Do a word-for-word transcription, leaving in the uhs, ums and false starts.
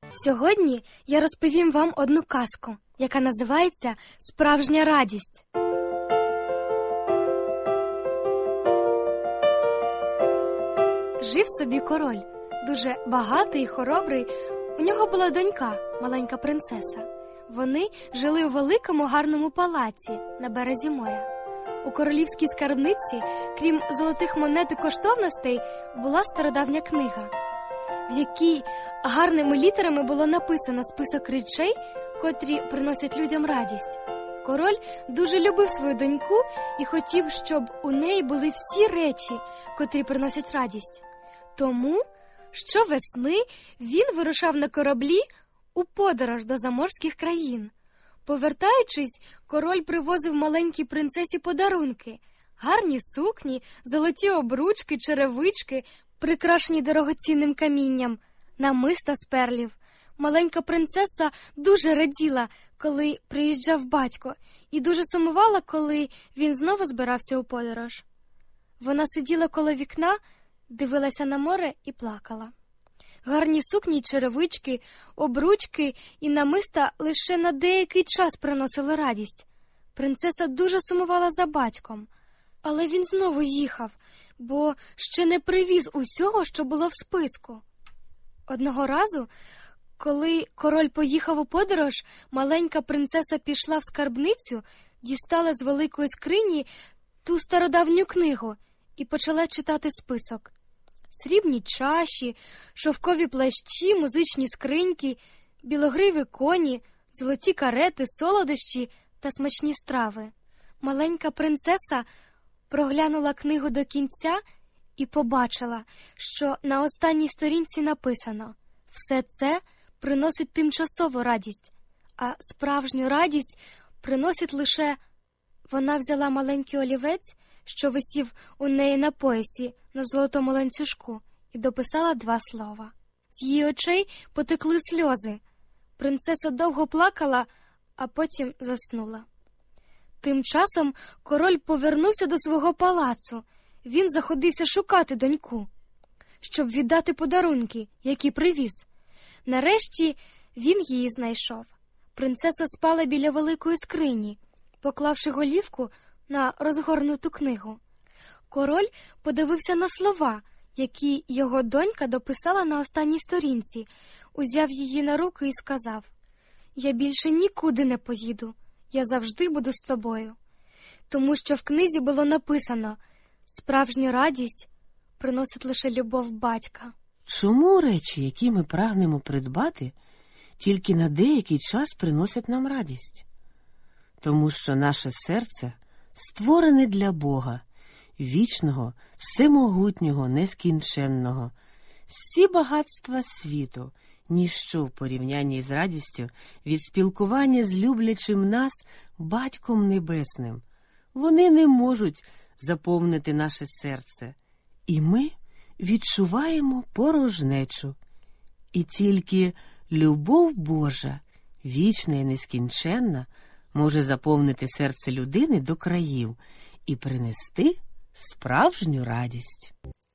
Сьогодні я розповім вам одну казку, яка називається «Справжня радість». Жив собі король, дуже багатий і хоробрий. У нього була донька, маленька принцеса. Вони жили у великому гарному палаці на березі моря. У королівській скарбниці, крім золотих монет і коштовностей, була стародавня книга, в якій гарними літерами було написано список речей, котрі приносять людям радість. Король дуже любив свою доньку і хотів, щоб у неї були всі речі, котрі приносять радість. Тому щовесни він вирушав на кораблі у подорож до заморських країн. Повертаючись, король привозив маленькій принцесі подарунки – гарні сукні, золоті обручки, черевички, прикрашені дорогоцінним камінням, намиста з перлів. Маленька принцеса дуже раділа, коли приїжджав батько, і дуже сумувала, коли він знову збирався у подорож. Вона сиділа коло вікна, дивилася на море і плакала. Гарні сукні й черевички, обручки і намиста лише на деякий час приносили радість. Принцеса дуже сумувала за батьком, але він знову їхав, бо ще не привіз усього, що було в списку. Одного разу, коли король поїхав у подорож, маленька принцеса пішла в скарбницю, дістала з великої скрині ту стародавню книгу і почала читати список. Срібні чаші, шовкові плащі, музичні скриньки, білогриві коні, золоті карети, солодощі та смачні страви. Маленька принцеса проглянула книгу до кінця і побачила, що на останній сторінці написано: «Все це приносить тимчасову радість, а справжню радість приносить лише…» Вона взяла маленький олівець, що висів у неї на поясі на золотому ланцюжку, і дописала два слова. З її очей потекли сльози. Принцеса довго плакала, а потім заснула. Тим часом король повернувся до свого палацу. Він заходився шукати доньку, щоб віддати подарунки, які привіз. Нарешті він її знайшов. Принцеса спала біля великої скрині, поклавши голівку на розгорнуту книгу. Король подивився на слова, які його донька дописала на останній сторінці, узяв її на руки і сказав: «Я більше нікуди не поїду, я завжди буду з тобою». Тому що в книзі було написано: «Справжню радість приносить лише любов батька». Чому речі, які ми прагнемо придбати, тільки на деякий час приносять нам радість? Тому що наше серце створене для Бога, вічного, всемогутнього, нескінченного. Всі багатства світу – ніщо в порівнянні з радістю від спілкування з люблячим нас Батьком Небесним. Вони не можуть заповнити наше серце, і ми відчуваємо порожнечу. І тільки любов Божа, вічна і нескінченна, може заповнити серце людини до країв і принести справжню радість.